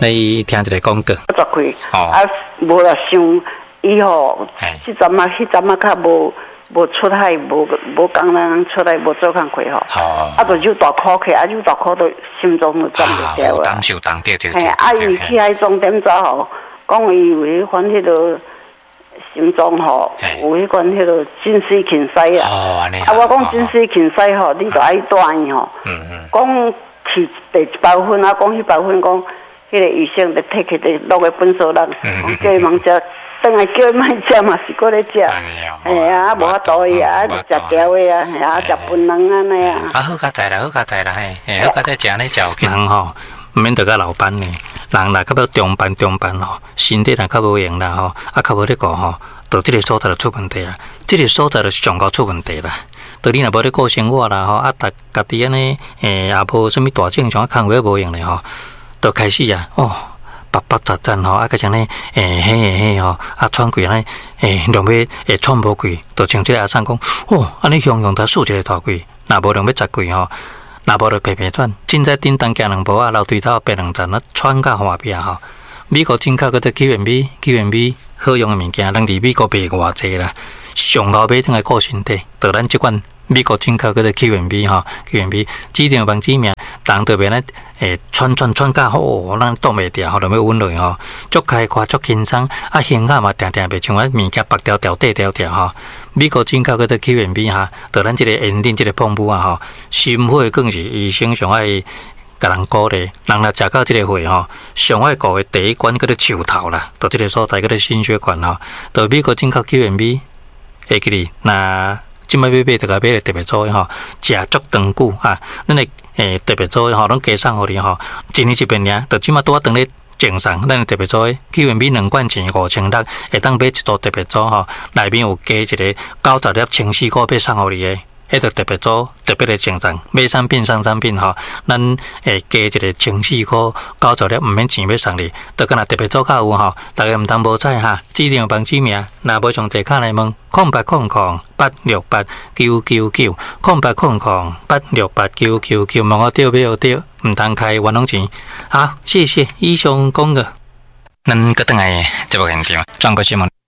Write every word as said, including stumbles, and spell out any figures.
你听一个广告。 十块，啊，无啦想以后，即阵啊，迄阵啊，较无无出海，无无工人出来，无做工课吼。啊，就有大苦去，啊，有大苦都心中就站不掉啊。 感受当对对对。 嘿，啊，伊去迄终点走吼，讲伊有迄款迄个心脏吼，有迄款迄个真丝芹塞啦。哦，安尼。啊，我讲真丝芹塞吼，你着爱带伊吼。嗯嗯。讲去第一包分啊，讲迄包分讲。迄个医生就摕起就落个本所人，叫伊忙食，等下叫伊莫食嘛是搁咧食，哎呀，无法度伊啊，就食条的啊，啊食饭人安尼啊。 啊好佳哉啦，好佳哉啦，嘿，好佳哉食咧照人吼，毋免得甲老板呢，人若较要中班中班吼，身体若较无用啦吼，啊较无咧顾吼，到即个所在就出问题啊，即个所在就上高出问题啦。到你若无咧顾生活啦吼，啊逐家己安尼，诶也无啥物大正常啊，空话无用咧吼。都开始啊，哦，白白杂杂吼，啊，个像呢，诶，嘿嘿吼，啊，喘气安尼，诶，两尾会喘无气，就像即个阿婶讲，哦，安尼雄雄他竖一个大气，若无两尾十气吼，若无就皮皮喘，凊彩叮当行两步啊，流对头八两层啊，喘甲花边吼。美国进口嗰啲 Q and B、Q and B 好用嘅物件，人伫美国卖偌济啦，上高买等来顾身体，就咱即款。美国进口嗰啲 Q and B 吼 ，Q and B 指定帮指名，人特别咧，诶，穿穿穿甲好，咱挡袂掉，吼，就要稳落吼，足开阔足轻松，啊，胸口嘛定定袂像啊物件白条条、短条条吼。美国进口嗰啲 Q and B 哈，就咱即个ending即个pomp啊吼，心血更是医生上爱甲人鼓励，人若食到即个血吼，上爱顾的第一关嗰啲树头啦，到即个所在嗰啲心血管吼，到美国进口 Q and B， 会记哩那。即摆买买就个买个特别做诶吼，食足长久啊！咱诶诶特别做诶吼，拢加送互你吼，一年一遍尔，就即摆拄啊当咧正常，咱诶特别做诶 Q and B 两罐钱五千六，会当买一组特别做吼，内面有加一个九十粒清洗膏要送互你诶。迄个特别做特别的正常，买产品送产品吼，咱会加一个清洗膏九十粒，毋免钱要送你，就敢若特别做较有吼，大家毋通无彩哈，指定帮指名，若无上地卡来问，空八空空八六八九九九，空八空空八六八九九九，问我对不对？毋通开冤枉钱。好，谢谢以上讲的。咱搁等来节目现场，转过新闻。